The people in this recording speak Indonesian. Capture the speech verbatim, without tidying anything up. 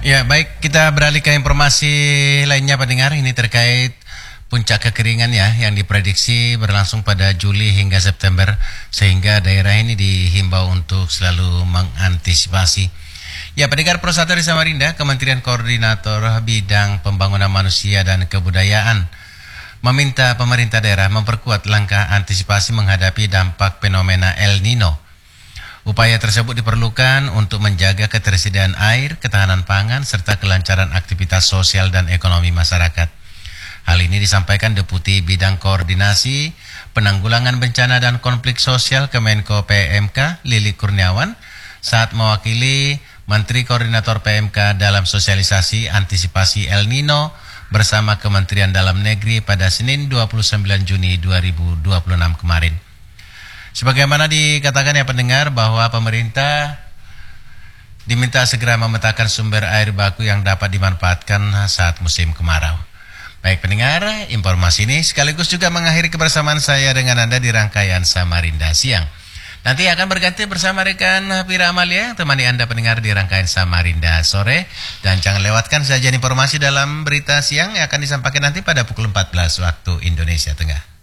Ya, baik, kita beralih ke informasi lainnya pendengar. Ini terkait puncak kekeringan ya yang diprediksi berlangsung pada Juli hingga September, sehingga daerah ini dihimbau untuk selalu mengantisipasi. Ya, pendengar Prosata di Samarinda, Kementerian Koordinator Bidang Pembangunan Manusia dan Kebudayaan meminta pemerintah daerah memperkuat langkah antisipasi menghadapi dampak fenomena El Nino. Upaya tersebut diperlukan untuk menjaga ketersediaan air, ketahanan pangan, serta kelancaran aktivitas sosial dan ekonomi masyarakat. Hal ini disampaikan Deputi Bidang Koordinasi Penanggulangan Bencana dan Konflik Sosial Kemenko P M K, Lili Kurniawan, saat mewakili Menteri Koordinator P M K dalam sosialisasi antisipasi El Nino bersama Kementerian Dalam Negeri pada Senin dua puluh sembilan Juni dua ribu dua puluh enam kemarin. Sebagaimana dikatakan ya pendengar, bahwa pemerintah diminta segera memetakan sumber air baku yang dapat dimanfaatkan saat musim kemarau. Baik pendengar, informasi ini sekaligus juga mengakhiri kebersamaan saya dengan Anda di rangkaian Samarinda Siang. Nanti akan berganti bersama rekan Pira Amalia, temani Anda pendengar di rangkaian Samarinda Sore. Dan jangan lewatkan sajian informasi dalam berita siang yang akan disampaikan nanti pada pukul empat belas waktu Indonesia Tengah.